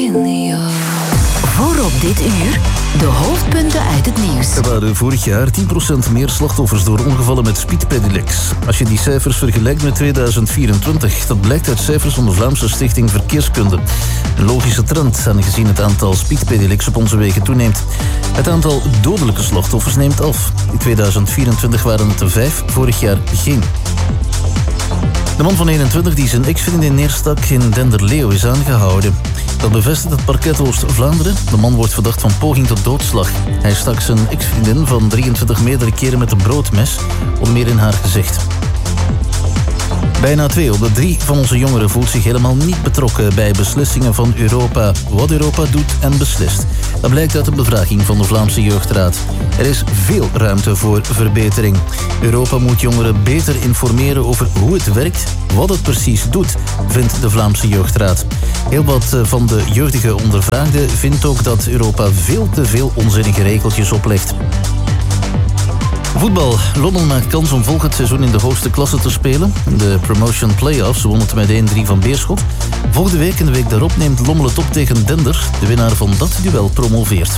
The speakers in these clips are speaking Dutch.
million. Voorop dit uur, de hoofdpunten uit het nieuws. Er waren vorig jaar 10% meer slachtoffers door ongevallen met speedpedelecs. Als je die cijfers vergelijkt met 2024, dat blijkt uit cijfers van de Vlaamse Stichting Verkeerskunde. Een logische trend, aangezien het aantal speedpedelecs op onze wegen toeneemt. Het aantal dodelijke slachtoffers neemt af. In 2024 waren het er 5, vorig jaar geen. De man van 21 die zijn ex-vriendin neerstak in Denderleeuw is aangehouden. Dat bevestigt het parket Oost-Vlaanderen. De man wordt verdacht van poging tot doodslag. Hij stak zijn ex-vriendin van 23 meerdere keren met een broodmes, onder meer in haar gezicht. Bijna 2 op de 3 van onze jongeren voelt zich helemaal niet betrokken bij beslissingen van Europa. Wat Europa doet en beslist. Dat blijkt uit een bevraging van de Vlaamse Jeugdraad. Er is veel ruimte voor verbetering. Europa moet jongeren beter informeren over hoe het werkt, wat het precies doet, vindt de Vlaamse Jeugdraad. Heel wat van de jeugdige ondervraagden vindt ook dat Europa veel te veel onzinnige regeltjes oplegt. Voetbal. Lommel maakt kans om volgend seizoen in de hoogste klasse te spelen. De promotion play-offs won het met 1-3 van Beerschot. Volgende week en de week daarop neemt Lommel het op tegen Dender. De winnaar van dat duel promoveert.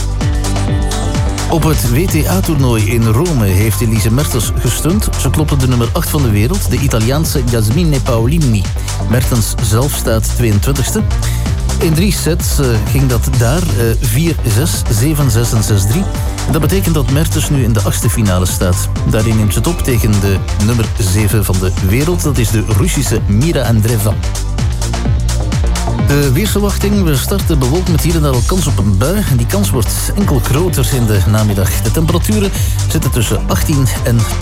Op het WTA-toernooi in Rome heeft Elise Mertens gestunt. Ze klopte de nummer 8 van de wereld, de Italiaanse Yasmine Paolini. Mertens zelf staat 22e. In 3 sets ging dat daar 4-6, 7-6 en 6-3. Dat betekent dat Mertens nu in de 8e finale staat. Daarin neemt ze het op tegen de nummer 7 van de wereld. Dat is de Russische Mira Andreeva. De weersverwachting. We starten bewolkt met hier en daar al kans op een bui. En die kans wordt enkel groter in de namiddag. De temperaturen zitten tussen 18 en